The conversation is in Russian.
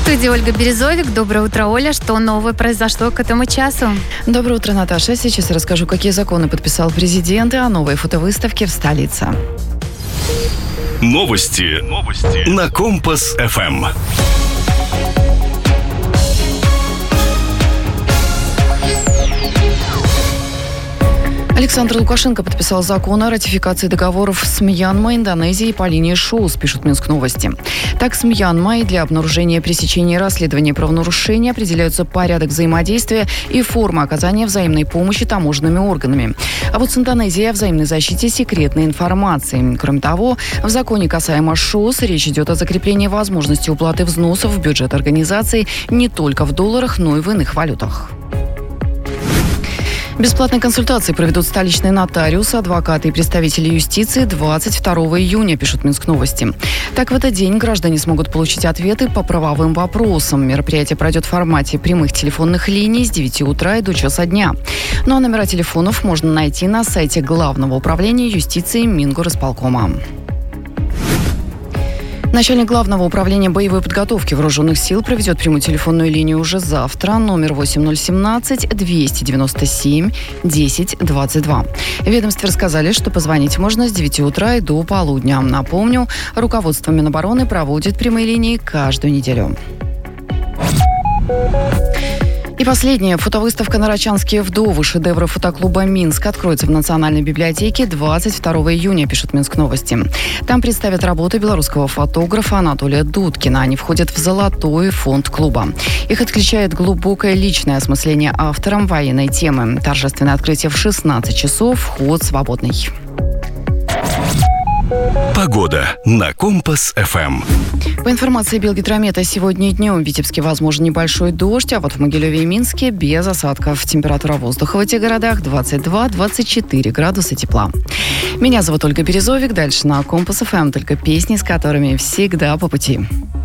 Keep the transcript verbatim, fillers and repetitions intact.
студии Ольга Березовик. Доброе утро, Оля. Что нового произошло к этому часу? Доброе утро, Наташа. Сейчас расскажу, какие законы подписал президент и о новой фотовыставке в столице. Новости. Новости. На Компас-эф эм. Александр Лукашенко подписал закон о ратификации договоров с Мьянмой, Индонезией по линии ШОС, пишут Минск новости. Так, с Мьянмой для обнаружения, пресечения и расследования правонарушений определяются порядок взаимодействия и форма оказания взаимной помощи таможенными органами. А вот с Индонезией о взаимной защите секретной информации. Кроме того, в законе касаемо ШОС речь идет о закреплении возможности уплаты взносов в бюджет организации не только в долларах, но и в иных валютах. Бесплатные консультации проведут столичные нотариусы, адвокаты и представители юстиции двадцать второго июня, пишут Минск новости. Так, в этот день граждане смогут получить ответы по правовым вопросам. Мероприятие пройдет в формате прямых телефонных линий с девяти утра и до часа дня. Ну а номера телефонов можно найти на сайте Главного управления юстиции Мингорисполкома. Начальник Главного управления боевой подготовки Вооруженных сил проведет прямую телефонную линию уже завтра. Номер восемь ноль один семь двести девяносто семь десять двадцать два. В ведомстве рассказали, что позвонить можно с девяти утра и до полудня. Напомню, руководство Минобороны проводит прямые линии каждую неделю. И последняя. Фотовыставка «Нарочанские вдовы. Шедевры фотоклуба «Минск» откроется в Национальной библиотеке двадцать второго июня, пишут Минск новости. Там представят работы белорусского фотографа Анатолия Дудкина. Они входят в золотой фонд клуба. Их отличает глубокое личное осмысление автором военной темы. Торжественное открытие в шестнадцать часов. Вход свободный. Погода на Компас-эф эм. По информации Белгидромета, сегодня днем в Витебске возможен небольшой дождь, а вот в Могилеве и Минске без осадков. Температура воздуха в этих городах двадцать два - двадцать четыре градуса тепла. Меня зовут Ольга Березовик. Дальше на Компас-эф эм только песни, с которыми всегда по пути.